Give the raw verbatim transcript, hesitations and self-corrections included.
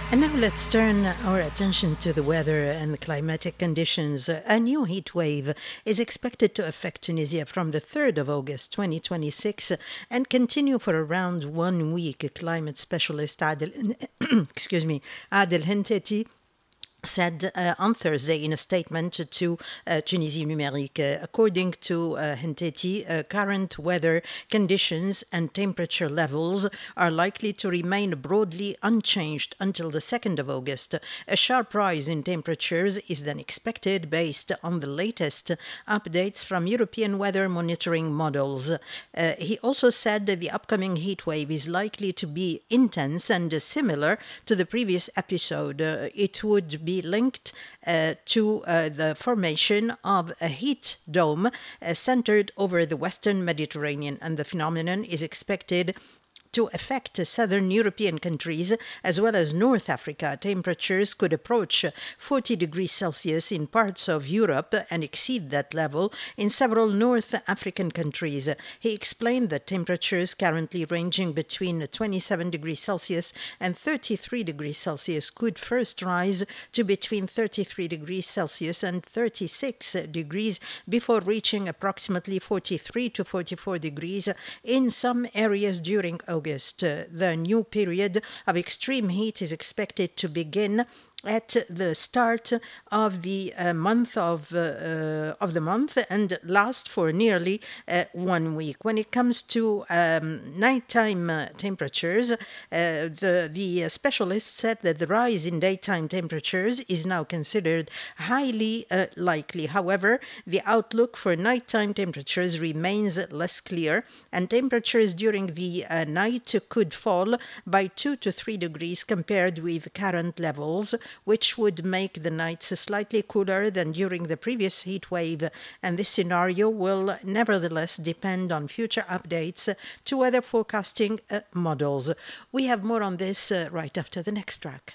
And now let's turn our attention to the weather and climatic conditions. A new heat wave is expected to affect Tunisia from the third of August twenty twenty-six and continue for around one week. Climate specialist Adel, excuse me, Adel Henteti said uh, on Thursday in a statement to uh, Tunisie Numérique. Uh, according to uh, Henteti, uh, current weather conditions and temperature levels are likely to remain broadly unchanged until the second of August. A sharp rise in temperatures is then expected based on the latest updates from European weather monitoring models. Uh, he also said that the upcoming heat wave is likely to be intense and uh, similar to the previous episode. Uh, it would be linked uh, to uh, the formation of a heat dome uh, centered over the Western Mediterranean, and the phenomenon is expected to affect southern European countries as well as North Africa. Temperatures could approach forty degrees Celsius in parts of Europe and exceed that level in several North African countries. He explained that temperatures currently ranging between twenty-seven degrees Celsius and thirty-three degrees Celsius could first rise to between thirty-three degrees Celsius and thirty-six degrees before reaching approximately forty-three to forty-four degrees in some areas during August. Uh, the new period of extreme heat is expected to begin at the start of the uh, month of uh, uh, of the month and last for nearly uh, one week. When it comes to um, nighttime uh, temperatures, uh, the the uh, specialist said that the rise in daytime temperatures is now considered highly uh, likely. However, the outlook for nighttime temperatures remains less clear, and temperatures during the uh, night could fall by two to three degrees compared with current levels, which would make the nights slightly cooler than during the previous heat wave. And this scenario will nevertheless depend on future updates to weather forecasting uh, models. We have more on this uh, right after the next track.